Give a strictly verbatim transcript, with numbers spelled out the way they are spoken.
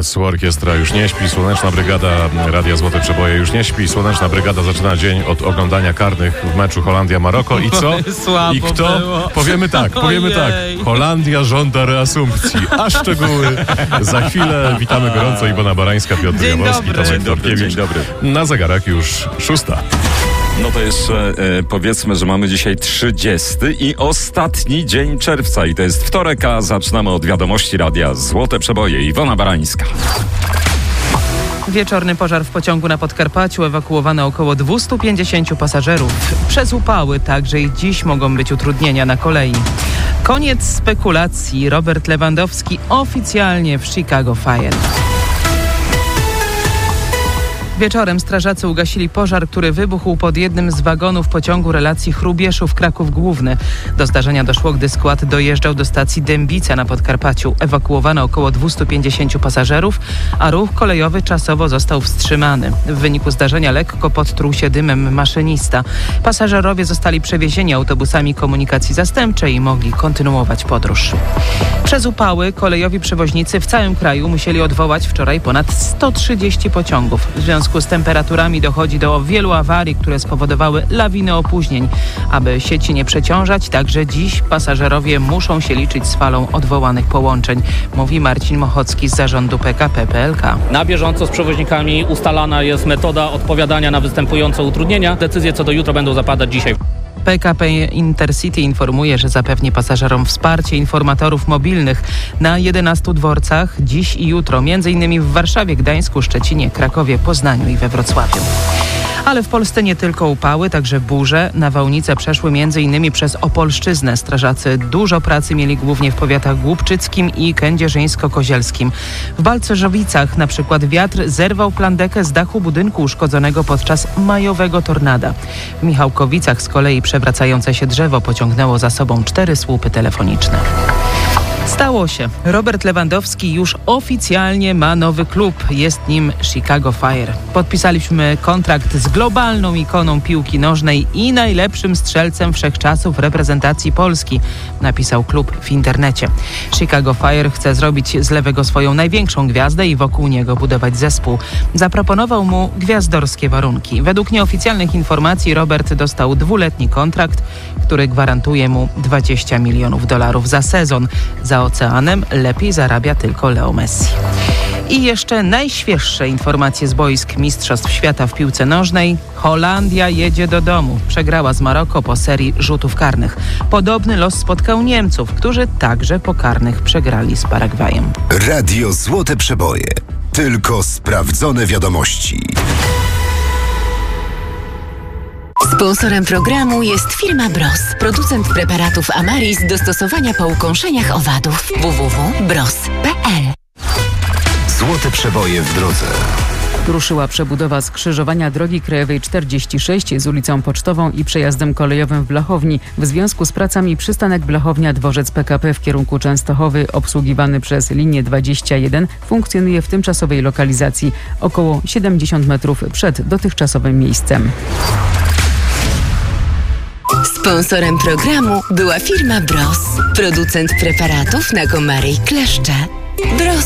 S U Orkiestra już nie śpi, Słoneczna Brygada Radia Złote Przeboje już nie śpi. Słoneczna Brygada zaczyna dzień od oglądania karnych w meczu Holandia-Maroko i co? Słabo I kto? było. Powiemy tak, powiemy tak. Holandia żąda reasumpcji, a szczegóły za chwilę. Witamy gorąco, Iwona Barańska, Piotr Dzień Jaworski, dobry. Tomek Dzień dobry, Torkiewicz. dzień dobry. Na zegarach już szósta. No to jeszcze e, powiedzmy, że mamy dzisiaj trzydziesty i ostatni dzień czerwca i to jest wtorek, a zaczynamy od wiadomości Radia Złote Przeboje. Iwona Barańska. Wieczorny pożar w pociągu na Podkarpaciu, ewakuowano około dwieście pięćdziesiąt pasażerów. Przez upały także i dziś mogą być utrudnienia na kolei. Koniec spekulacji. Robert Lewandowski oficjalnie w Chicago Fire. Wieczorem strażacy ugasili pożar, który wybuchł pod jednym z wagonów pociągu relacji Chrubieszów-Kraków Główny. Do zdarzenia doszło, gdy skład dojeżdżał do stacji Dębica na Podkarpaciu. Ewakuowano około dwieście pięćdziesiąt pasażerów, a ruch kolejowy czasowo został wstrzymany. W wyniku zdarzenia lekko podtruł się dymem maszynista. Pasażerowie zostali przewiezieni autobusami komunikacji zastępczej i mogli kontynuować podróż. Przez upały kolejowi przewoźnicy w całym kraju musieli odwołać wczoraj ponad sto trzydzieści pociągów. W związku z temperaturami dochodzi do wielu awarii, które spowodowały lawinę opóźnień. Aby sieci nie przeciążać, także dziś pasażerowie muszą się liczyć z falą odwołanych połączeń, mówi Marcin Mochocki z zarządu P K P P L K. Na bieżąco z przewoźnikami ustalana jest metoda odpowiadania na występujące utrudnienia. Decyzje co do jutra będą zapadać dzisiaj. P K P Intercity informuje, że zapewni pasażerom wsparcie informatorów mobilnych na jedenastu dworcach dziś i jutro, między innymi w Warszawie, Gdańsku, Szczecinie, Krakowie, Poznaniu i we Wrocławiu. Ale w Polsce nie tylko upały, także burze. Nawałnice przeszły między innymi przez Opolszczyznę. Strażacy dużo pracy mieli głównie w powiatach głubczyckim i kędzierzyńsko-kozielskim. W Balcerzowicach na przykład wiatr zerwał plandekę z dachu budynku uszkodzonego podczas majowego tornada. W Michałkowicach z kolei przewracające się drzewo pociągnęło za sobą cztery słupy telefoniczne. Stało się. Robert Lewandowski już oficjalnie ma nowy klub. Jest nim Chicago Fire. Podpisaliśmy kontrakt z globalną ikoną piłki nożnej i najlepszym strzelcem wszechczasów reprezentacji Polski, napisał klub w internecie. Chicago Fire chce zrobić z lewego swoją największą gwiazdę i wokół niego budować zespół. Zaproponował mu gwiazdorskie warunki. Według nieoficjalnych informacji Robert dostał dwuletni kontrakt, który gwarantuje mu dwadzieścia milionów dolarów za sezon. Za oceanem lepiej zarabia tylko Leo Messi. I jeszcze najświeższe informacje z boisk Mistrzostw Świata w piłce nożnej. Holandia jedzie do domu. Przegrała z Maroko po serii rzutów karnych. Podobny los spotkał Niemców, którzy także po karnych przegrali z Paragwajem. Radio Złote Przeboje. Tylko sprawdzone wiadomości. Sponsorem programu jest firma Bros, producent preparatów Amaris do stosowania po ukąszeniach owadów. w w w kropka bros kropka p l. Złote Przeboje w drodze. Ruszyła przebudowa skrzyżowania drogi krajowej czterdzieści sześć z ulicą Pocztową i przejazdem kolejowym w Blachowni. W związku z pracami przystanek Blachownia Dworzec P K P w kierunku Częstochowy, obsługiwany przez linię dwadzieścia jeden, funkcjonuje w tymczasowej lokalizacji około siedemdziesiąt metrów przed dotychczasowym miejscem. Sponsorem programu była firma Bros, producent preparatów na komary i kleszcze. Bros.